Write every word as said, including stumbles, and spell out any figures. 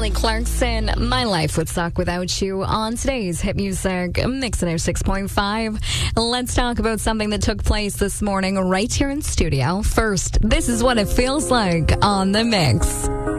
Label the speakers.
Speaker 1: Kelly Clarkson, My Life Would Suck Without You on today's Hit Music Mix one oh six point five. Let's talk about something that took place this morning right here in studio. First, this is what it feels like on The Mix.